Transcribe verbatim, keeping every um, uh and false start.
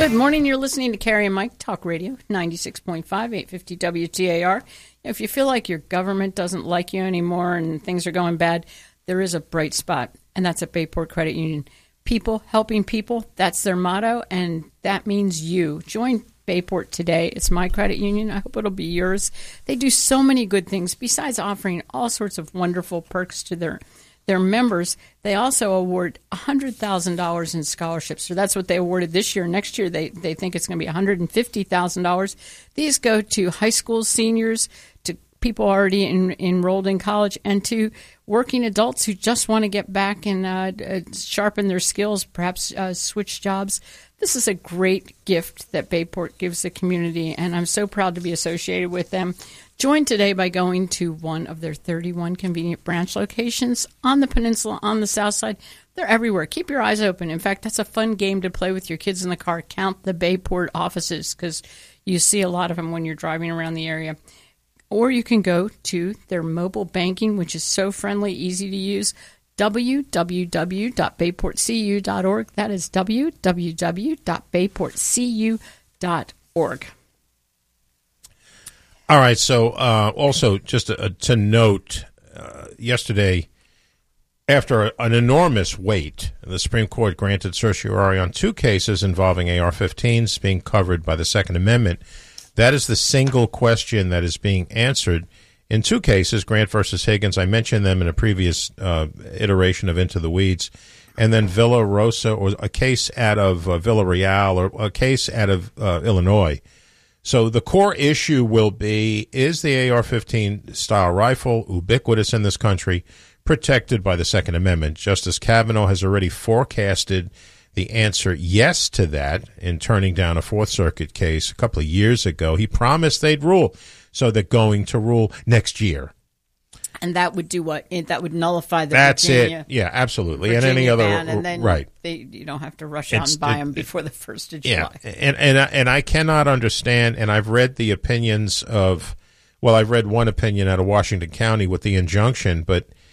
Good morning. You're listening to Carrie and Mike Talk Radio, ninety-six point five, eight fifty W T A R. If you feel like your government doesn't like you anymore and things are going bad, there is a bright spot, and that's at Bayport Credit Union. People helping people, that's their motto, and that means you. Join Bayport today. It's my credit union. I hope it'll be yours. They do so many good things. Besides offering all sorts of wonderful perks to their their members, they also award one hundred thousand dollars in scholarships. So that's what they awarded this year. Next year, they, they think it's going to be one hundred fifty thousand dollars. These go to high school seniors, to people already in, enrolled in college, and to working adults who just want to get back and uh, uh, sharpen their skills, perhaps uh, switch jobs. This is a great gift that Bayport gives the community, and I'm so proud to be associated with them. Join today by going to one of their thirty-one convenient branch locations on the peninsula, on the south side. They're everywhere. Keep your eyes open. In fact, that's a fun game to play with your kids in the car. Count the Bayport offices, because you see a lot of them when you're driving around the area. Or you can go to their mobile banking, which is so friendly, easy to use, w w w dot bayport c u dot org. That is w w w dot bayport c u dot org. All right, so uh, also just a, a, to note, uh, yesterday, after an enormous wait, the Supreme Court granted certiorari on two cases involving A R fifteens being covered by the Second Amendment. That is the single question that is being answered in two cases, Grant versus Higgins. I mentioned them in a previous uh, iteration of Into the Weeds. And then Villa Rosa, or a case out of uh, Villarreal, or a case out of uh, Illinois. So the core issue will be, is the A R fifteen style rifle, ubiquitous in this country, protected by the Second Amendment? Justice Kavanaugh has already forecasted the answer yes to that in turning down a Fourth Circuit case a couple of years ago. He promised they'd rule, so they're going to rule next year. And that would do what? That would nullify the That's Virginia, it. Yeah, absolutely. Virginia and any other ban, and then right. They, you don't have to rush out It's, and buy it, them it, before the first of yeah. July. And and and I cannot understand. And I've read the opinions of. Well, I've read one opinion out of Washington County with the injunction, but